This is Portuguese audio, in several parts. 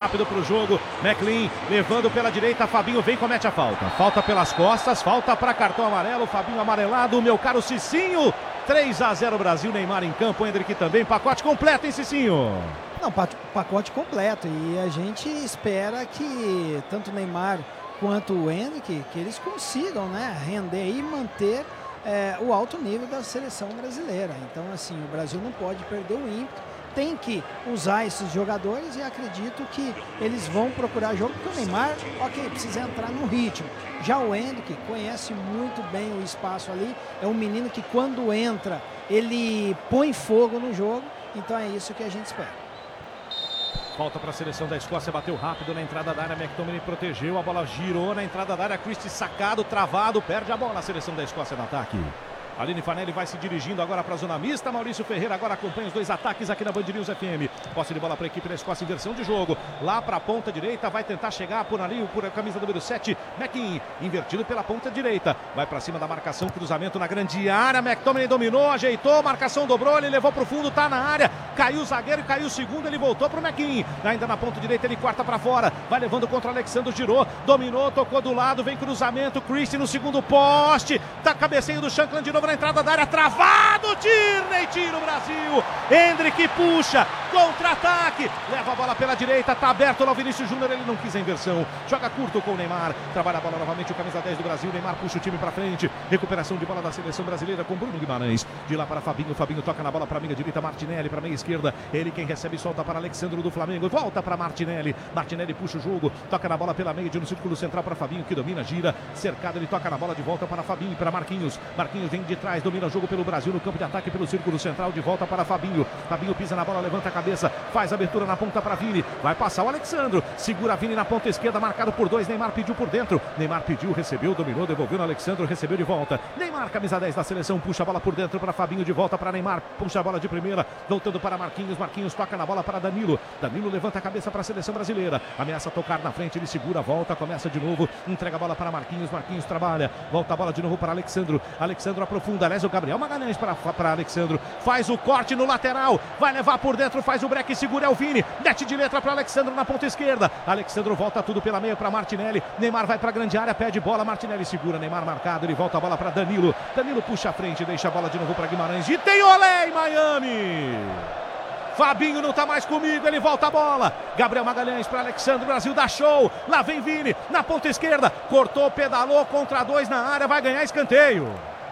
rápido pro jogo. McLean levando pela direita, Fabinho vem e comete a falta. Falta pelas costas, falta para cartão amarelo, Fabinho amarelado, meu caro Cicinho. 3-0 Brasil, Neymar em campo, Endrick também, pacote completo, hein, Cicinho? Não, pacote completo, e a gente espera que tanto o Neymar quanto o Endrick, que eles consigam, né, render e manter o alto nível da seleção brasileira. Então, assim, o Brasil não pode perder o ímpeto, tem que usar esses jogadores e acredito que eles vão procurar jogo, porque o Neymar, ok, precisa entrar no ritmo. Já o Endrick conhece muito bem o espaço ali, é um menino que quando entra, ele põe fogo no jogo, então é isso que a gente espera. Volta para a seleção da Escócia, bateu rápido na entrada da área, McTominay protegeu, a bola girou na entrada da área, Christie sacado, travado, perde a bola a seleção da Escócia no ataque. Aline Fanelli vai se dirigindo agora para a zona mista. Maurício Ferreira agora acompanha os dois ataques aqui na Band News FM. Posse de bola para a equipe da Escócia, inversão de jogo. Lá para a ponta direita, vai tentar chegar por ali, por a camisa número 7, McKean, invertido pela ponta direita. Vai para cima da marcação, cruzamento na grande área. McTominay dominou, ajeitou, marcação dobrou, ele levou para o fundo, tá na área. Caiu o zagueiro e caiu o segundo, ele voltou para o McKean. Ainda na ponta direita, ele corta para fora. Vai levando contra o Alexandre, girou, dominou, tocou do lado, vem cruzamento. Christie no segundo poste. Tá cabeceio do Shankland de novo na entrada da área, travado, Tierney, tira o Brasil. Endrick puxa, contra-ataque, leva a bola pela direita, tá aberto lá o Vinícius Júnior, ele não quis a inversão, joga curto com o Neymar, trabalha a bola novamente o camisa 10 do Brasil, Neymar puxa o time pra frente, recuperação de bola da seleção brasileira com Bruno Guimarães, de lá para Fabinho, Fabinho toca na bola pra meia direita, Martinelli pra meia esquerda, ele quem recebe solta para Alexandre do Flamengo, volta para Martinelli, Martinelli puxa o jogo, toca na bola pela meia no círculo central para Fabinho, que domina, gira, cercado, ele toca na bola de volta para Fabinho e para Marquinhos, Marquinhos vem de trás, domina o jogo pelo Brasil no campo de ataque pelo círculo central, de volta para Fabinho, Fabinho pisa na bola, levanta a cabeça, faz a abertura na ponta para Vini, vai passar o Alexandre, segura Vini na ponta esquerda, marcado por dois, Neymar pediu por dentro, Neymar pediu, recebeu, dominou, devolveu no Alexandre, recebeu de volta, Neymar, camisa 10 da seleção, puxa a bola por dentro para Fabinho, de volta para Neymar, puxa a bola de primeira, voltando para Marquinhos, Marquinhos toca na bola para Danilo, Danilo levanta a cabeça para a seleção brasileira, ameaça tocar na frente, ele segura, volta, começa de novo, entrega a bola para Marquinhos, Marquinhos trabalha, volta a bola de novo para Alexandre, Alexandre aprofunda, aliás, o Gabriel Magalhães para Alexandre, faz o corte no lateral, vai levar por dentro, faz o break, segura o Vini, mete de letra para Alexandre na ponta esquerda, Alexandre volta tudo pela meia para Martinelli, Neymar vai para a grande área, pede bola, Martinelli segura, Neymar marcado, ele volta a bola para Danilo, Danilo puxa a frente, deixa a bola de novo para Guimarães, e tem olé em Miami! Fabinho não tá mais comigo, ele volta a bola, Gabriel Magalhães para Alexandre, Brasil dá show, lá vem Vini, na ponta esquerda, cortou, pedalou, contra dois na área, vai ganhar escanteio.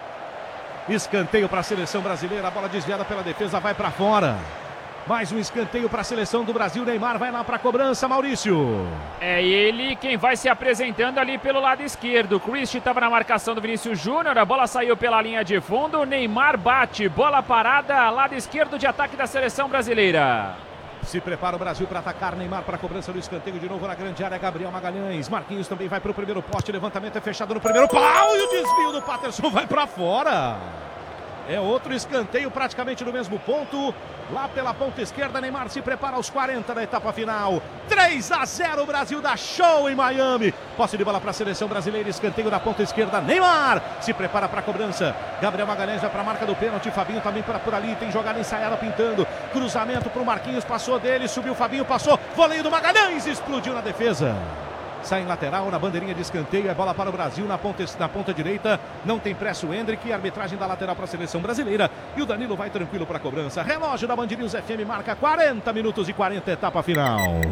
Escanteio para a seleção brasileira, a bola desviada pela defesa, vai para fora. Mais um escanteio para a seleção do Brasil, Neymar vai lá para a cobrança, Maurício. É ele quem vai se apresentando ali pelo lado esquerdo. O Christie estava na marcação do Vinícius Júnior, a bola saiu pela linha de fundo, Neymar bate, bola parada, lado esquerdo de ataque da seleção brasileira. Se prepara o Brasil para atacar, Neymar para a cobrança do escanteio de novo na grande área, Gabriel Magalhães, Marquinhos também vai para o primeiro poste, levantamento é fechado no primeiro pau e o desvio do Patterson vai para fora. É outro escanteio praticamente no mesmo ponto. Lá pela ponta esquerda, Neymar se prepara aos 40 da etapa final. 3-0, Brasil dá show em Miami. Posse de bola para a seleção brasileira, escanteio da ponta esquerda, Neymar se prepara para a cobrança. Gabriel Magalhães vai para a marca do pênalti, Fabinho também para por ali, tem jogada ensaiada pintando. Cruzamento para o Marquinhos, passou dele, subiu Fabinho, passou, voleio do Magalhães, explodiu na defesa. Sai em lateral, na bandeirinha de escanteio, é bola para o Brasil na ponta direita, não tem pressa o Endrick, arbitragem da lateral para a seleção brasileira, e o Danilo vai tranquilo para a cobrança. Relógio da Band News FM marca 40 minutos e 40, etapa final.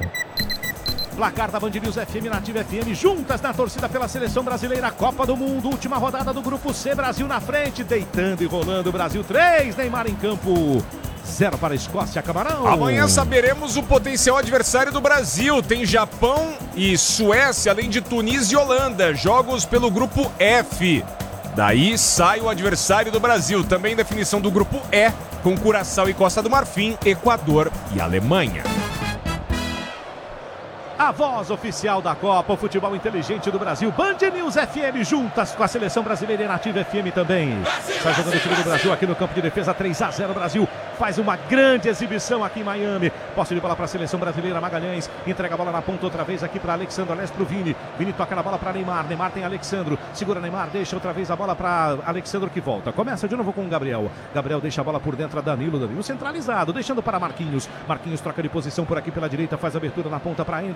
Placar da Band News FM, Nativa FM, juntas na torcida pela seleção brasileira, Copa do Mundo, última rodada do Grupo C, Brasil na frente, deitando e rolando, Brasil 3, Neymar em campo. 0 para a Escócia, Camarão. Amanhã saberemos o potencial adversário do Brasil. Tem Japão e Suécia, além de Tunísia e Holanda. Jogos pelo grupo F. Daí sai o adversário do Brasil. Também definição do grupo E, com Curaçao e Costa do Marfim, Equador e Alemanha. A voz oficial da Copa, o futebol inteligente do Brasil, Band News FM, juntas com a seleção brasileira e Nativa FM também. Está jogando o time do Brasil aqui no campo de defesa, 3-0, Brasil faz uma grande exibição aqui em Miami. Posse de bola para a seleção brasileira, Magalhães, entrega a bola na ponta outra vez aqui para Alexandre, aliás para o Vini. Vini toca na bola para Neymar, Neymar tem Alexandre, segura Neymar, deixa outra vez a bola para Alexandre que volta. Começa de novo com o Gabriel. Gabriel deixa a bola por dentro a Danilo centralizado, deixando para Marquinhos. Marquinhos troca de posição por aqui pela direita, faz abertura na ponta para